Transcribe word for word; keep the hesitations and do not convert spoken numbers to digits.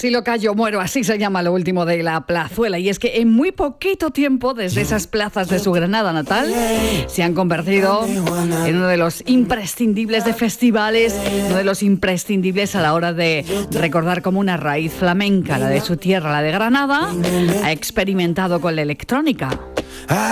Si lo callo, muero, así se llama lo último de La Plazuela. Y es que en muy poquito tiempo, desde esas plazas de su Granada natal, se han convertido en uno de los imprescindibles de festivales, uno de los imprescindibles a la hora de recordar como una raíz flamenca, la de su tierra, la de Granada. Ha experimentado con la electrónica.